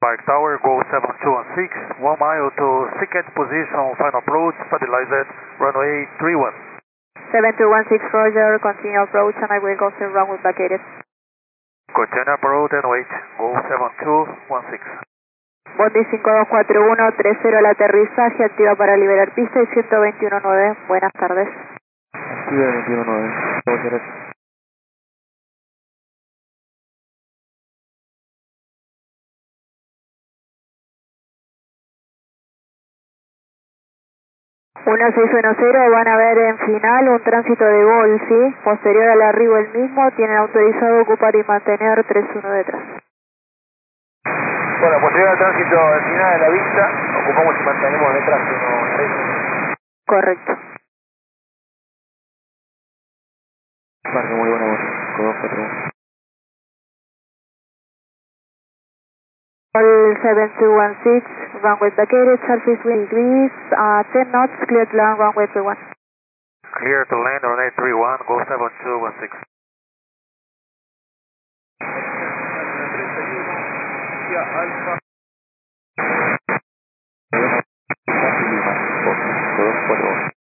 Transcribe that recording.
Park Tower, go 7216, 1 mile to second position, final approach, stabilized, runway 31. 7216 Roger, continue approach and I will go to runway vacated. Continue approach and wait, go 7216. Bondi 5241, 30 al aterrizaje, activa para liberar pista y 121.9, buenas tardes. Activa 21.9, muchas gracias. Uno 610, van a ver en final un tránsito de Gol, ¿sí? Posterior al arribo el mismo, tienen autorizado ocupar y mantener 31 detrás. Bueno, posterior al tránsito en final de la vista, ocupamos y mantenemos detrás 1-3. Correcto. Marca muy buena voz, con 241. All 7216, runway vacated, surface wind degrees, 10 knots, clear to land, runway 31. Clear to land, runway 31, go 7216. Alfa. 241.